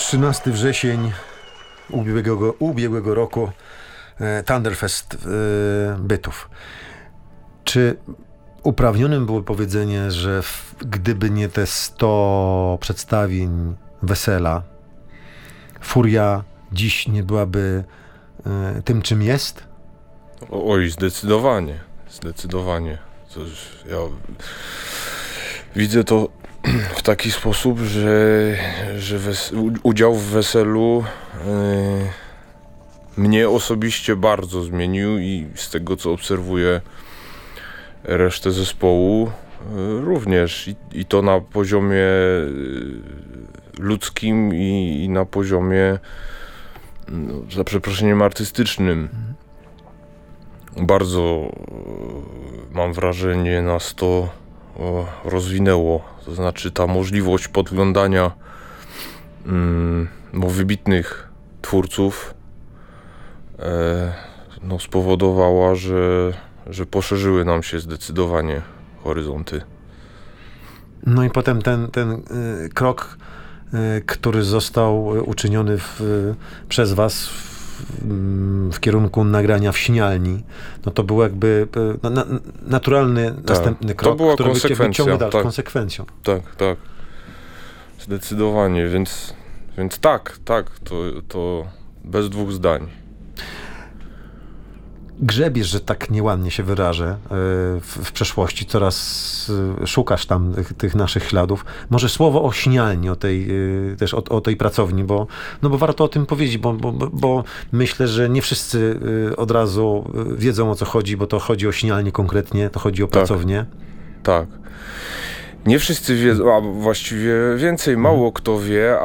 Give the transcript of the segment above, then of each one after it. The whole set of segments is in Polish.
13 wrzesień ubiegłego roku, Thunderfest Bytów. Czy uprawnionym było powiedzenie, że gdyby nie te 100 przedstawień Wesela, Furia dziś nie byłaby tym, czym jest? Oj, zdecydowanie. Ja widzę to w taki sposób, że udział w Weselu mnie osobiście bardzo zmienił i z tego, co obserwuję resztę zespołu, również i to na poziomie ludzkim i na poziomie, za przeproszeniem, artystycznym. Bardzo, mam wrażenie, nas to rozwinęło. To znaczy ta możliwość podglądania wybitnych twórców spowodowała, że poszerzyły nam się zdecydowanie horyzonty. No i potem ten krok, który został uczyniony przez was w kierunku nagrania w Śnialni, no to był jakby naturalny następny krok, to była który konsekwencja, dalej, konsekwencją. Tak. Zdecydowanie, więc tak, to bez dwóch zdań. Grzebiesz, że tak nieładnie się wyrażę, w przeszłości, coraz szukasz tam tych naszych śladów. Może słowo o Śnialni, też o tej pracowni, bo warto o tym powiedzieć, bo myślę, że nie wszyscy od razu wiedzą, o co chodzi, bo to chodzi o Śnialnię konkretnie, to chodzi o pracownię. Tak. Nie wszyscy wiedzą, a właściwie więcej, mało kto wie,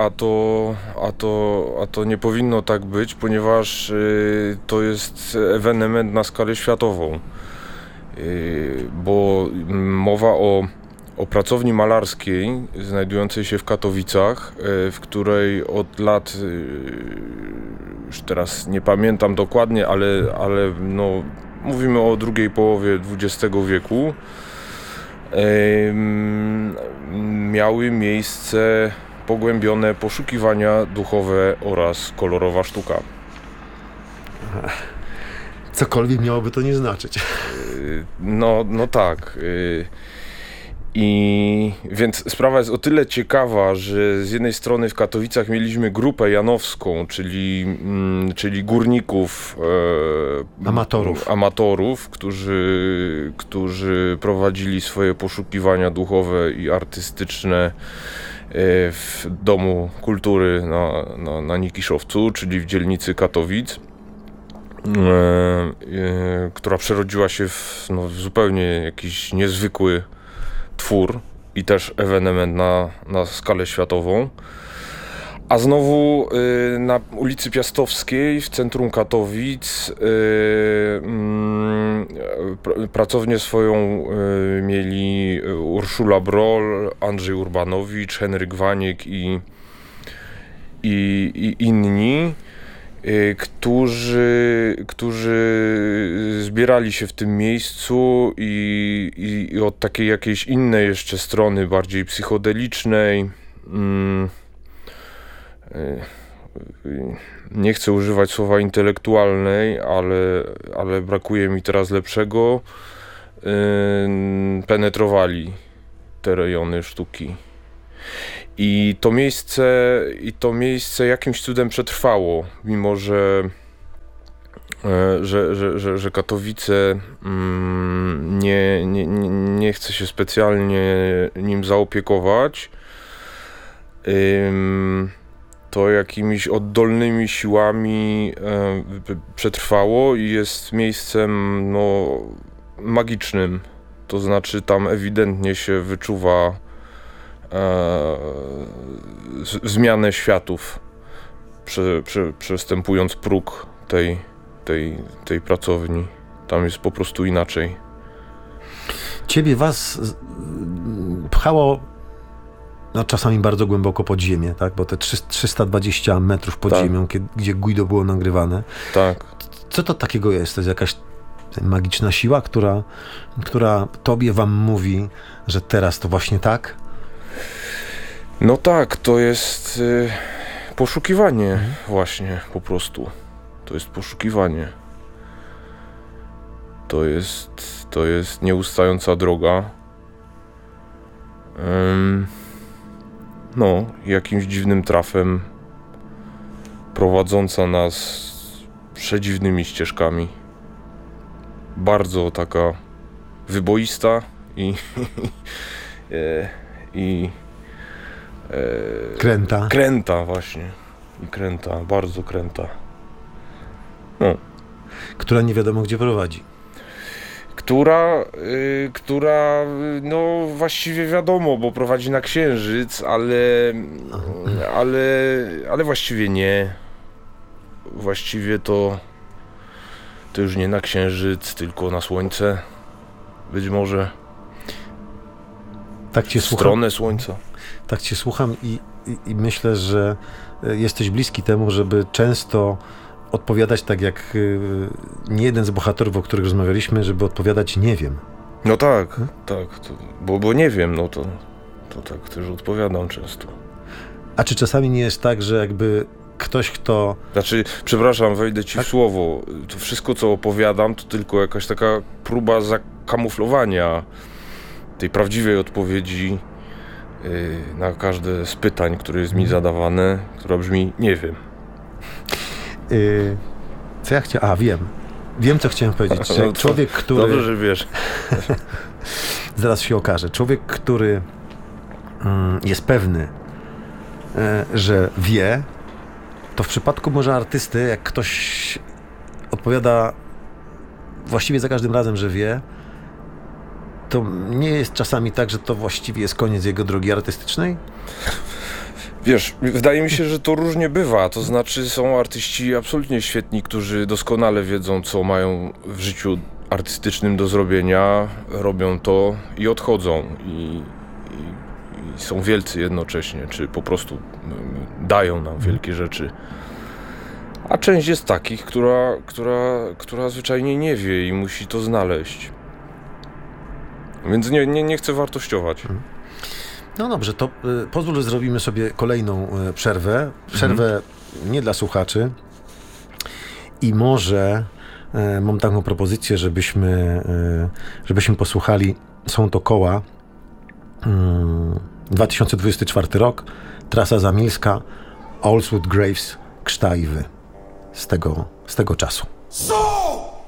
a to nie powinno tak być, ponieważ to jest ewenement na skalę światową. Bo mowa o pracowni malarskiej znajdującej się w Katowicach, w której od lat, już teraz nie pamiętam dokładnie, ale mówimy o drugiej połowie XX wieku, miały miejsce pogłębione poszukiwania duchowe oraz kolorowa sztuka. Cokolwiek miałoby to nie znaczyć. No tak. I więc sprawa jest o tyle ciekawa, że z jednej strony w Katowicach mieliśmy grupę janowską, czyli górników, amatorów, którzy prowadzili swoje poszukiwania duchowe i artystyczne w Domu Kultury na Nikiszowcu, czyli w dzielnicy Katowic, która przerodziła się w zupełnie jakiś niezwykły twór i też ewenement na skalę światową. A znowu na ulicy Piastowskiej w centrum Katowic pracownię swoją mieli Urszula Broll, Andrzej Urbanowicz, Henryk Waniek i inni, którzy zbierali się w tym miejscu i od takiej jakiejś innej jeszcze strony, bardziej psychodelicznej, nie chcę używać słowa intelektualnej, ale brakuje mi teraz lepszego, penetrowali te rejony sztuki. I to miejsce jakimś cudem przetrwało, mimo że Katowice nie chce się specjalnie nim zaopiekować. To jakimiś oddolnymi siłami przetrwało i jest miejscem magicznym. To znaczy tam ewidentnie się wyczuwa zmianę światów, przestępując próg tej pracowni. Tam jest po prostu inaczej. Was pchało czasami bardzo głęboko pod ziemię, tak? Bo te 320 metrów pod ziemią, gdzie Guido było nagrywane. Tak. Co to takiego jest? To jest jakaś magiczna siła, która wam mówi, że teraz to właśnie tak? No tak, to jest Poszukiwanie właśnie, po prostu. To jest poszukiwanie. To jest nieustająca droga. No, jakimś dziwnym trafem prowadząca nas przedziwnymi ścieżkami. Bardzo taka wyboista i Kręta. Kręta właśnie. I kręta, bardzo kręta. No. Która nie wiadomo gdzie prowadzi. Która no właściwie wiadomo, bo prowadzi na Księżyc, ale właściwie nie. Właściwie to już nie na Księżyc, tylko na Słońce. Być może. Tak cię W słucham. stronę Słońca. Tak cię słucham i myślę, że jesteś bliski temu, żeby często odpowiadać tak jak nie jeden z bohaterów, o których rozmawialiśmy, żeby odpowiadać nie wiem. No tak, tak. Bo nie wiem, no to tak też odpowiadam często. A czy czasami nie jest tak, że jakby ktoś, kto... Znaczy, przepraszam, wejdę ci Tak? w słowo. To wszystko, co opowiadam, to tylko jakaś taka próba zakamuflowania tej prawdziwej odpowiedzi na każde z pytań, które jest mi zadawane, która brzmi nie wiem. Co ja chciałem... Wiem. Wiem, co chciałem powiedzieć. Że No człowiek, który... Dobrze, że wiesz. Zaraz się okaże. Człowiek, który jest pewny, że wie, to w przypadku może artysty, jak ktoś odpowiada właściwie za każdym razem, że wie, to nie jest czasami tak, że to właściwie jest koniec jego drogi artystycznej? Wiesz, wydaje mi się, że to różnie bywa. To znaczy, są artyści absolutnie świetni, którzy doskonale wiedzą, co mają w życiu artystycznym do zrobienia, robią to i odchodzą. I są wielcy jednocześnie, czy po prostu dają nam wielkie rzeczy. A część jest takich, która zwyczajnie nie wie i musi to znaleźć. Więc nie chcę wartościować. No dobrze, to pozwól, że zrobimy sobie kolejną przerwę. Przerwę nie dla słuchaczy. I może mam taką propozycję, żebyśmy posłuchali. Są to Koła. 2024 rok. Trasa Zamilska. Allswood Graves. Krztajwy. Z tego czasu.